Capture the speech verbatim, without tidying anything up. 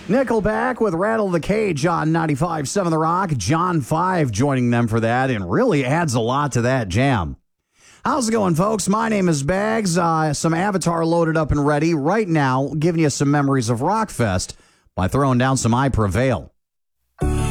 Nickelback with Rattle the Cage on ninety-five point seven The Rock. John five joining them for that, and really adds a lot to that jam. How's it going, folks? My name is Bags. Uh, some Avatar loaded up and ready right now, giving you some memories of Rockfest by throwing down some I Prevail.